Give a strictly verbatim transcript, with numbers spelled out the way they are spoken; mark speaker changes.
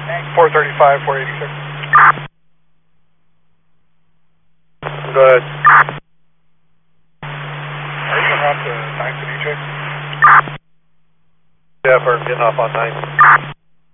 Speaker 1: four thirty-five, four eighty-six.
Speaker 2: Go ahead.
Speaker 1: Are you going off the ninth and E J?
Speaker 2: Yeah, firm, getting off on nine.